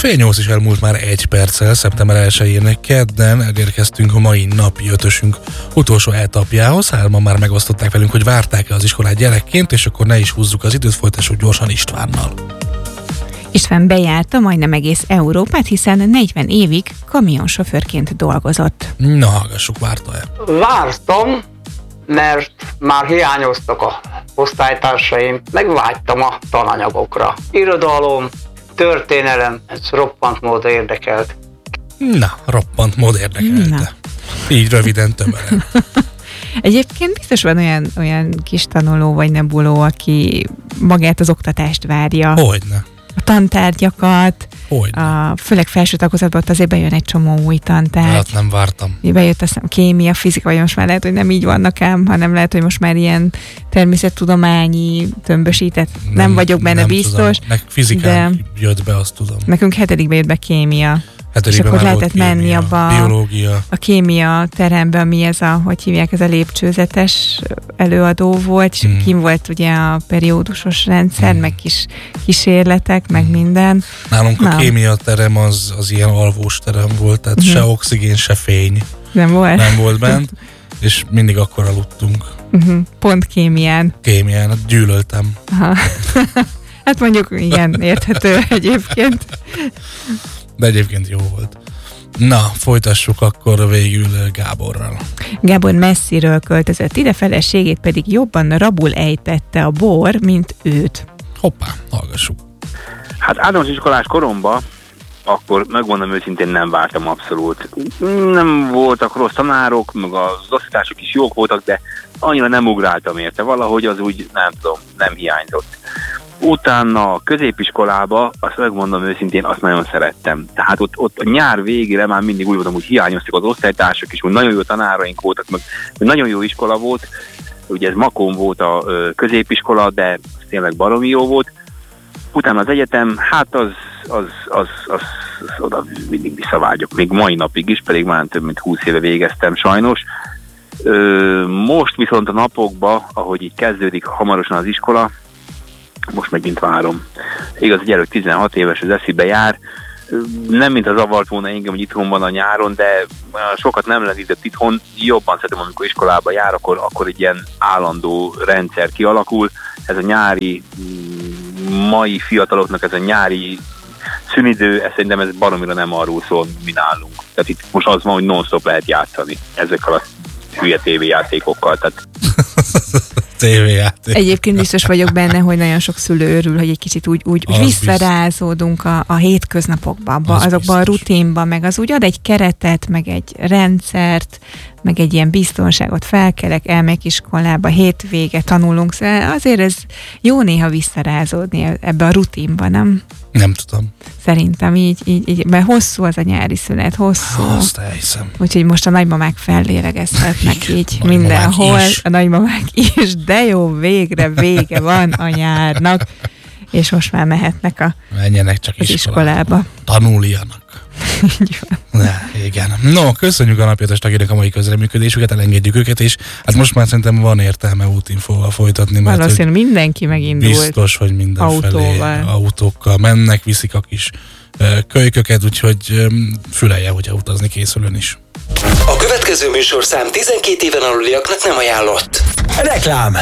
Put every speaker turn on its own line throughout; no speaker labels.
7:30 is elmúlt már 1 perccel, szeptember 1-én kedden elérkeztünk a mai napi ötösünk utolsó etapjához. Hárman már megosztották velünk, hogy várták-e az iskolát gyerekként, és akkor ne is húzzuk az időt, folytassuk gyorsan Istvánnal.
István bejárta majdnem egész Európát, hiszen 40 évig kamionsofőrként dolgozott.
Na, hallgassuk, várta-e?
Vártam, mert már hiányoztak a osztálytársaim, meg vágytam a tananyagokra. Irodalom, történelem, ez roppant módon érdekelt.
Na, roppant mód érdekelte. Így röviden, tömören.
Egyébként biztos van olyan kis tanuló vagy nebuló, aki magát az oktatást várja.
Hogyne.
A tantárgyakat, főleg felső tagozatban ott azért bejön egy csomó új tantárgy.
Hát nem vártam.
Bejött azt hiszem kémia, fizika, vagy most már lehet, hogy nem így vannak ám, hanem lehet, hogy most már ilyen természettudományi tömbösített. Nem vagyok benne nem biztos.
Tudom. Fizikán jött be, azt tudom.
Nekünk 7-be jött be kémia. És akkor lehetett menni abba
biológia.
A kémia terembe, ami ez a, hogy hívják, ez a lépcsőzetes előadó volt, és kim volt ugye a periódusos rendszer, meg kis kísérletek, meg minden.
Nálunk a kémia terem az ilyen alvós terem volt, tehát se oxigén, se fény.
Nem volt
bent, és mindig akkor aludtunk.
Pont kémián.
Kémián, gyűlöltem.
Aha. Hát mondjuk igen, érthető egyébként.
De egyébként jó volt. Na, folytassuk akkor végül Gáborral.
Gábor messziről költözött ide, feleségét pedig jobban rabul ejtette a bor, mint őt.
Hoppá, hallgassuk.
Hát általános iskolás koromban akkor megmondom őszintén nem vártam abszolút. Nem voltak rossz tanárok, meg az osztálytársak is jók voltak, de annyira nem ugráltam érte. Valahogy az úgy, nem tudom, nem hiányzott. Utána a középiskolába, azt megmondom őszintén, azt nagyon szerettem. Tehát ott a nyár végére már mindig úgy voltam, hogy hiányoztak az osztálytársak is, hogy nagyon jó tanáraink voltak, meg nagyon jó iskola volt. Ugye ez Makón volt a középiskola, de tényleg baromi jó volt. Utána az egyetem, hát az oda mindig visszavágyok, még mai napig is, pedig már több mint 20 éve végeztem sajnos. Most viszont a napokban, ahogy így kezdődik hamarosan az iskola, most megint várom. Igaz, a gyerek 16 éves, az eszibe jár. Nem mint az zavart volna engem, hogy itthon van a nyáron, de sokat nem lendített itthon. Jobban szeretem, amikor iskolába jár, akkor egy ilyen állandó rendszer kialakul. Ez a nyári, mai fiataloknak ez a nyári szünidő, szerintem ez baromira nem arról szól, mi nálunk. Tehát itt most az van, hogy non-stop lehet játszani ezekkel a hülye tévéjátékokkal. Tehát
tévéjáték.
Egyébként biztos vagyok benne, hogy nagyon sok szülő örül, hogy egy kicsit úgy visszarázódunk a hétköznapokba, azokba a rutinba, meg az úgy ad egy keretet, meg egy rendszert, meg egy ilyen biztonságot, felkelek, elmegyek iskolába, hétvége tanulunk, szóval azért ez jó néha visszarázódni ebbe a rutinba, nem?
Nem tudom.
Szerintem így, mert hosszú az a nyári szünet, hosszú.
Azt elhiszem.
Úgyhogy most a nagymamák fellélegezhetnek így mindenhol. A nagymamák is, de jó, végre vége van a nyárnak, és most már mehetnek
menjenek csak
az iskolába.
Tanuljanak.
Így van.
Igen. No, köszönjük a napjátosnak a mai közreműködésüket, elengedjük őket, és hát most már szerintem van értelme útinfóval folytatni, mert
valószínűleg mindenki megindult.
Biztos, hogy mindenfelé autókkal mennek, viszik a kis kölyköket, úgyhogy fülelje, hogyha utazni készülön is.
A következő műsorszám 12 éven aluliaknak nem ajánlott. Reklám!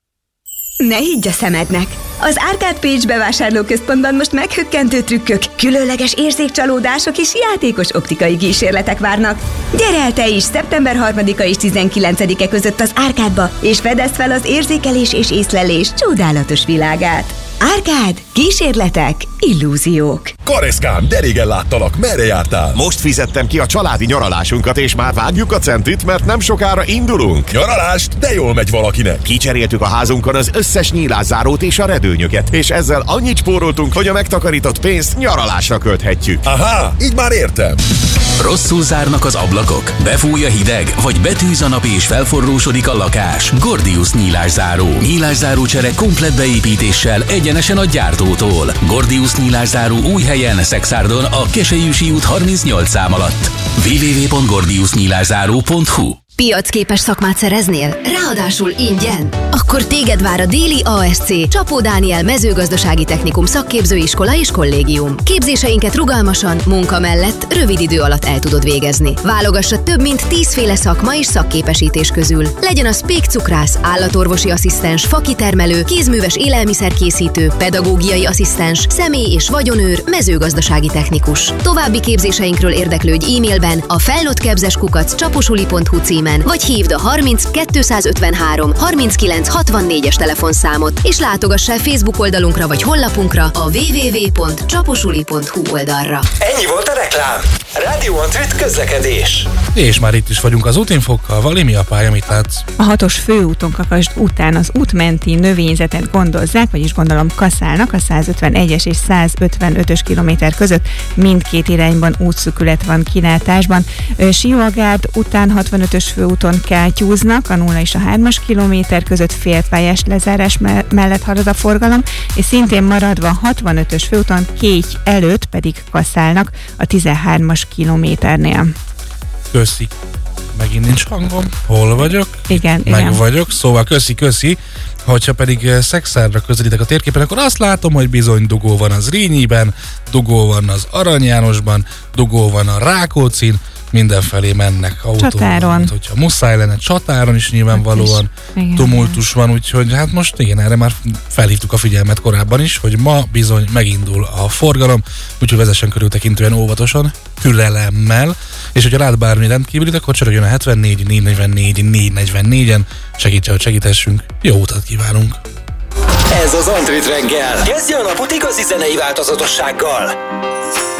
Ne higgy a szemednek! Az Arcade Page bevásárlóközpontban most meghökkentő trükkök, különleges érzékcsalódások és játékos optikai kísérletek várnak. Gyere el te is szeptember 3-a és 19-e között az Arcade-ba, és fedezd fel az érzékelés és észlelés csodálatos világát. Arcade, kísérletek, illúziók.
Kareszkám, de régen láttalak, merre jártál? Most fizettem ki a családi nyaralásunkat, és már vágjuk a centit, mert nem sokára indulunk. Nyaralást? De jól megy valakinek. Kicseréltük a házunkon az összes nyílászárót és a redőnyöket, és ezzel annyit spóroltunk, hogy a megtakarított pénzt nyaralásra költhetjük. Aha, így már értem.
Rosszul zárnak az ablakok, befúj a hideg, vagy betűz a nap és felforrósodik a lakás. Gordius nyílászáró. Nyílászáró csere komplett beépítéssel egyenesen a gyártótól. Gordius nyílászáró új helyen, Szexárdon, a Keselyűsi út 38 szám alatt. www.gordiusnyílászáró.hu
Piacképes szakmát szereznél? Ráadásul ingyen? Akkor téged vár a Déli ASC Csapó Dániel mezőgazdasági technikum szakképzőiskola és kollégium. Képzéseinket rugalmasan, munka mellett rövid idő alatt el tudod végezni. Válogassa több mint 10 féle szakma és szakképesítés közül. Legyen az pékcukrász, állatorvosi asszisztens, fakitermelő, kézműves élelmiszerkészítő, pedagógiai asszisztens, személy- és vagyonőr, mezőgazdasági technikus. További képzéseinkről érdeklődj e-mailben a felnőtttkepzeskukac.csaposuli.hu címen, vagy hívd a 30 253 39 64-es telefonszámot, és látogass el Facebook oldalunkra vagy honlapunkra a www.csaposuli.hu oldalra.
Ennyi volt a reklám. Rádió Antrit közlekedés.
És már itt is vagyunk az útinfokkal. Vali, mi a pálya, mit látsz?
A 6-os főúton Kakasd után az útmenti növényzetet gondozzák, vagyis gondolom kaszálnak a 151-es és 155-ös kilométer között. Mindkét irányban útszűkület van kilátásban. Siógárd után 65-ös főúton kátyúznak, a 0 és a 3-as kilométer között félpályás lezárás mellett halad a forgalom, és szintén maradva 65-ös főúton Kégy előtt pedig kaszálnak a 13-as kilométernél.
Köszi. Megint nincs hangom. Hol vagyok?
Igen.
Vagyok. Szóval köszi. Hogyha pedig Szexárdra közelítek a térképen, akkor azt látom, hogy bizony dugó van az Rínyiben, dugó van az Arany Jánosban, dugó van a Rákóczin, mindenfelé mennek autóval.
Csatáron.
Hogyha muszáj lenne, Csatáron is nyilvánvalóan tumultus van, úgyhogy hát most igen, erre már felhívtuk a figyelmet korábban is, hogy ma bizony megindul a forgalom, úgyhogy vezessen körültekintően óvatosan, türelemmel, és hogyha lát bármi rendkívülit, akkor csörögjön a 74 444 444-en, segítse, hogy segíthessünk, jó utat kívánunk!
Ez az Antrit reggel. Kezdje a napot igazi zenei változatossággal.